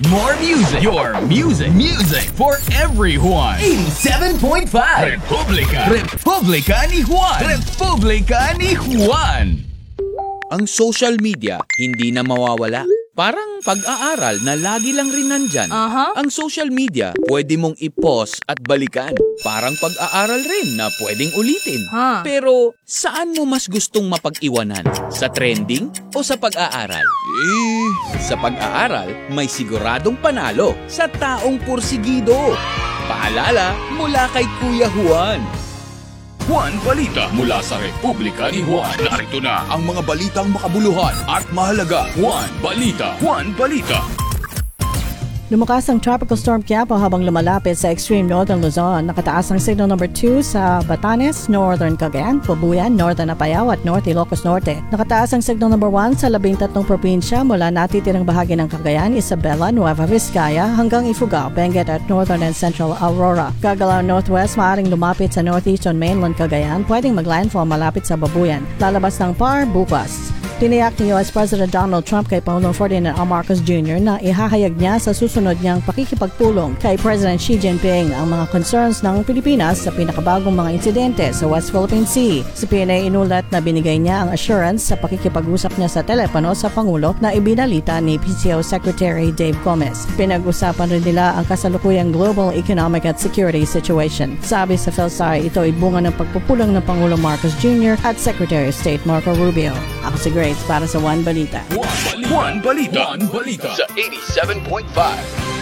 More music. Your music. Music for everyone. 87.5 Republika ni Juan. Republika ni Juan. Ang social media, hindi na mawawala. Parang pag-aaral na lagi lang rin nandyan. Ang social media, pwede mong i-pause at balikan. Parang pag-aaral rin na pwedeng ulitin. Pero, saan mo mas gustong mapag-iwanan? Sa trending o sa pag-aaral? Sa pag-aaral, may siguradong panalo sa taong pursigido. Paalala mula kay Kuya Juan. Juan Balita mula sa Republika ni Juan. Narito na ang mga balitang makabuluhan at mahalaga. Juan Balita. Juan Balita. Lumakas ang Tropical Storm Quiapo habang lumalapit sa extreme northern Luzon. Nakataas ang signal number 2 sa Batanes, northern Cagayan, Pabuyan, northern Apayao at North Ilocos Norte. Nakataas ang signal number 1 sa 13 probinsya mula natitirang bahagi ng Cagayan, Isabela, Nueva Vizcaya hanggang Ifugao, Benguet at northern and central Aurora. Gagalaw northwest, maaring lumapit sa northeastern mainland Cagayan, pwedeng maglandfall malapit sa Babuyan. Lalabas ng PAR bukas. Tiniyak ni U.S. President Donald Trump kay Pangulong Ferdinand R. Marcos Jr. na ihahayag niya sa susunod niyang pakikipagpulong kay President Xi Jinping ang mga concerns ng Pilipinas sa pinakabagong mga insidente sa West Philippine Sea. Sa PNA inulat na binigay niya ang assurance sa pakikipag-usap niya sa telepono sa Pangulo na ibinalita ni PCO Secretary Dave Gomez. Pinag-usapan rin nila ang kasalukuyang global economic at security situation. Sabi sa PhilSci, ito ay bunga ng pagpupulong ng Pangulong Marcos Jr. at Secretary of State Marco Rubio. Ako si Grace para sa One Balita. One Balita. One Balita. Sa 87.5